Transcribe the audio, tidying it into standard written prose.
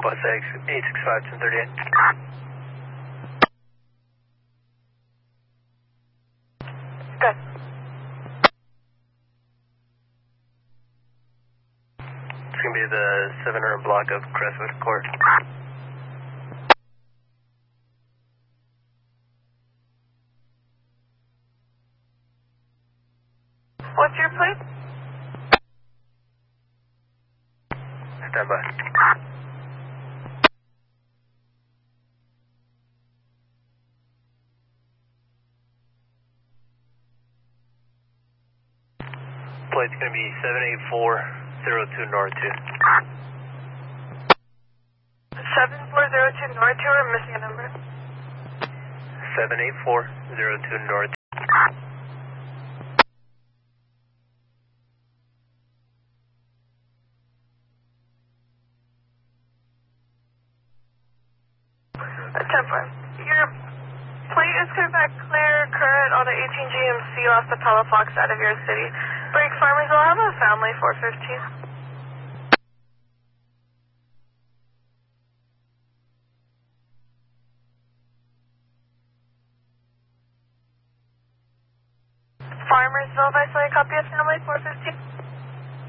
Bus X 865 1038. Good. It's going to be the 700 block of Crestwood Court. What's your plate? Stand by. Plate's going to be 78402 North 2. 7402 North 2, or missing a number? 78402 North. Temper. Your plate is coming back clear, current on the 18 GMC off the Palafox out of your city. Break Farmers will have a family 415. Farmersville, if I saw a copy of family 415.